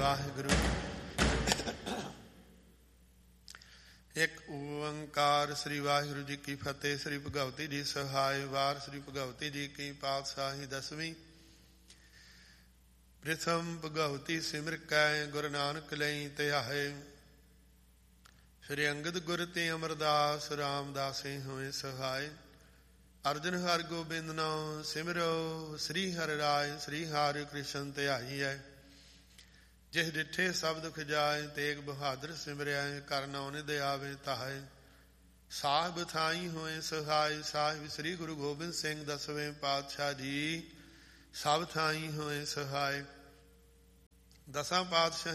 ਵਾਹਿਗੁਰੂ। ਇੱਕ ਓੰਕਾਰ। ਸ੍ਰੀ ਵਾਹਿਗੁਰੂ ਜੀ ਕੀ ਫਤਿਹ। ਸ੍ਰੀ ਭਗਵਤੀ ਜੀ ਸਹਾਇ। ਵਾਰ ਸ੍ਰੀ ਭਗਵਤੀ ਜੀ ਕੀ ਪਾਤਸ਼ਾਹੀ ਦਸਵੀਂ। ਪ੍ਰਥਮ ਭਗਵਤੀ ਸਿਮਰ ਕੈ ਗੁਰੂ ਨਾਨਕ ਲਈ ਧਿਆਏ। ਸ੍ਰੀ ਅੰਗਦ ਗੁਰ ਤੇ ਅਮਰਦਾਸ ਰਾਮਦਾਸੇ ਹੋਏ ਸਹਾਇ। ਅਰਜਨ ਹਰਿ ਗੋਬਿੰਦ ਨਾਮ ਸਿਮਰੋ। ਸ੍ਰੀ ਹਰਿ ਰਾਇ ਸ੍ਰੀ ਹਰਿ ਕ੍ਰਿਸ਼ਨ ਧਿਆਈਐ। ਜਿਸ ਡਿਠੇ ਸਭ ਦੁਖ ਜਾਏ ਤੇਗ ਬਹਾਦਰ ਸਿਮਰਿਆ। ਕਰ ਨਾਉ ਆਵੇ ਤਾਹੇ ਸਾਹਿਬ ਥਾਈ ਹੋਏ ਸਹਾਇ। ਸਾਹਿਬ ਸ੍ਰੀ ਗੁਰੂ ਗੋਬਿੰਦ ਸਿੰਘ ਦਸਵੇਂ ਪਾਤਸ਼ਾਹ ਜੀ ਸਭ ਥਾਈ ਹੋਏ ਸਹਾਇ। ਦਸਾਂ ਪਾਤਸ਼ਾਹ